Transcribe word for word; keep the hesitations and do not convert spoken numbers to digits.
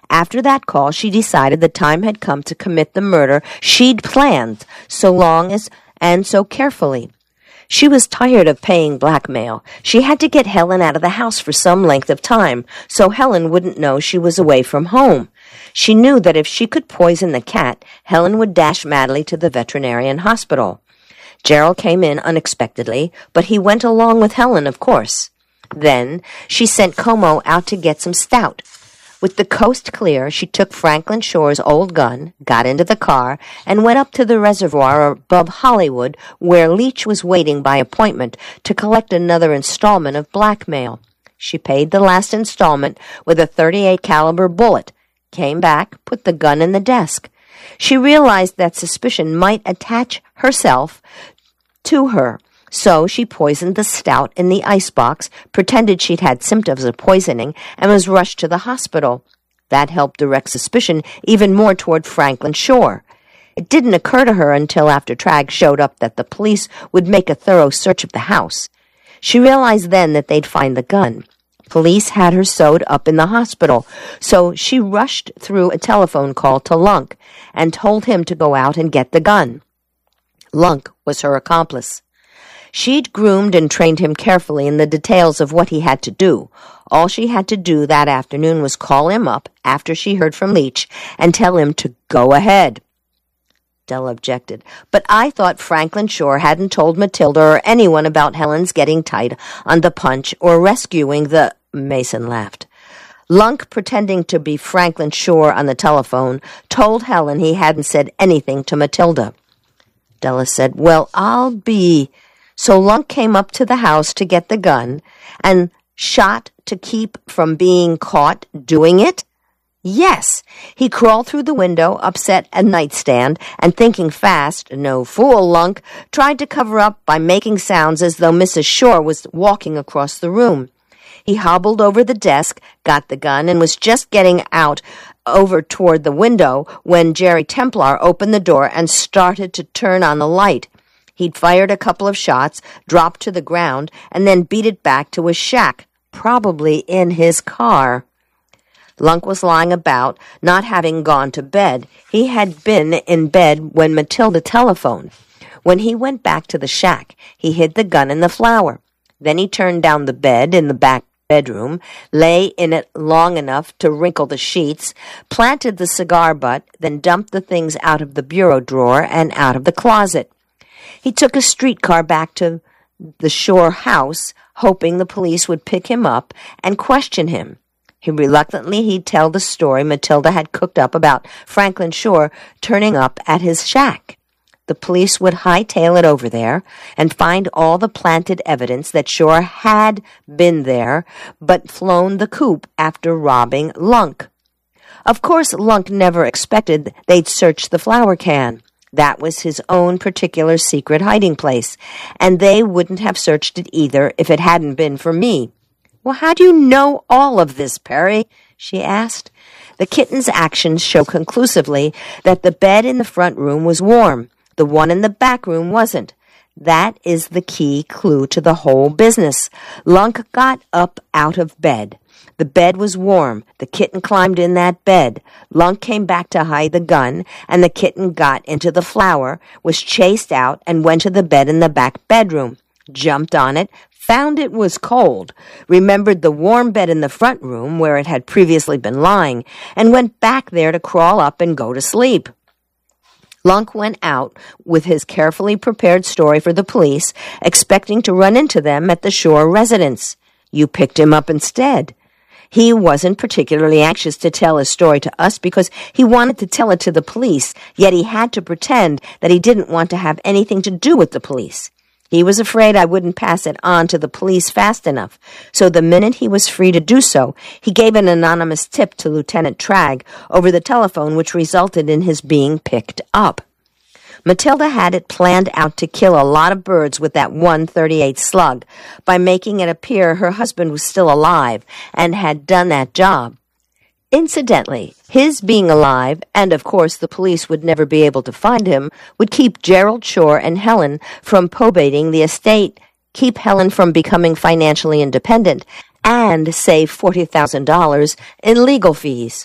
After that call, she decided the time had come to commit the murder she'd planned so long as and so carefully. She was tired of paying blackmail. She had to get Helen out of the house for some length of time, so Helen wouldn't know she was away from home. She knew that if she could poison the cat, Helen would dash madly to the veterinarian hospital. Gerald came in unexpectedly, but he went along with Helen, of course. Then she sent Como out to get some stout. With the coast clear, she took Franklin Shore's old gun, got into the car, and went up to the reservoir above Hollywood, where Leach was waiting by appointment to collect another installment of blackmail. She paid the last installment with a thirty-eight caliber bullet, came back, put the gun in the desk. She realized that suspicion might attach herself to her. So she poisoned the stout in the icebox, pretended she'd had symptoms of poisoning, and was rushed to the hospital. That helped direct suspicion even more toward Franklin Shore. It didn't occur to her until after Tragg showed up that the police would make a thorough search of the house. She realized then that they'd find the gun. Police had her sewed up in the hospital, so she rushed through a telephone call to Lunk and told him to go out and get the gun. Lunk was her accomplice. She'd groomed and trained him carefully in the details of what he had to do. All she had to do that afternoon was call him up after she heard from Leach and tell him to go ahead. Della objected. But I thought Franklin Shore hadn't told Matilda or anyone about Helen's getting tight on the punch or rescuing the... Mason laughed. Lunk, pretending to be Franklin Shore on the telephone, told Helen he hadn't said anything to Matilda. Della said, well, I'll be... So Lunk came up to the house to get the gun and shot to keep from being caught doing it? Yes. He crawled through the window, upset a nightstand, and thinking fast, no fool, Lunk, tried to cover up by making sounds as though Missus Shore was walking across the room. He hobbled over the desk, got the gun, and was just getting out over toward the window when Jerry Templar opened the door and started to turn on the light. He'd fired a couple of shots, dropped to the ground, and then beat it back to his shack, probably in his car. Lunk was lying about, not having gone to bed. He had been in bed when Matilda telephoned. When he went back to the shack, he hid the gun in the flour. Then he turned down the bed in the back bedroom, lay in it long enough to wrinkle the sheets, planted the cigar butt, then dumped the things out of the bureau drawer and out of the closet. He took a streetcar back to the Shore house, hoping the police would pick him up and question him. He reluctantly he'd tell the story Matilda had cooked up about Franklin Shore turning up at his shack. The police would hightail it over there and find all the planted evidence that Shore had been there but flown the coop after robbing Lunk. Of course, Lunk never expected they'd search the flour can. That was his own particular secret hiding place, and they wouldn't have searched it either if it hadn't been for me. Well, how do you know all of this, Perry? She asked. The kitten's actions show conclusively that the bed in the front room was warm. The one in the back room wasn't. That is the key clue to the whole business. Lunk got up out of bed. The bed was warm. The kitten climbed in that bed. Lunk came back to hide the gun, and the kitten got into the flour, was chased out, and went to the bed in the back bedroom, jumped on it, found it was cold, remembered the warm bed in the front room where it had previously been lying, and went back there to crawl up and go to sleep. Lunk went out with his carefully prepared story for the police, expecting to run into them at the Shore residence. You picked him up instead. He wasn't particularly anxious to tell his story to us because he wanted to tell it to the police, yet he had to pretend that he didn't want to have anything to do with the police. He was afraid I wouldn't pass it on to the police fast enough, so the minute he was free to do so, he gave an anonymous tip to Lieutenant Tragg over the telephone, which resulted in his being picked up. Matilda had it planned out to kill a lot of birds with that one thirty-eight slug by making it appear her husband was still alive and had done that job. Incidentally, his being alive, and of course the police would never be able to find him, would keep Gerald Shore and Helen from probating the estate, keep Helen from becoming financially independent, and save forty thousand dollars in legal fees.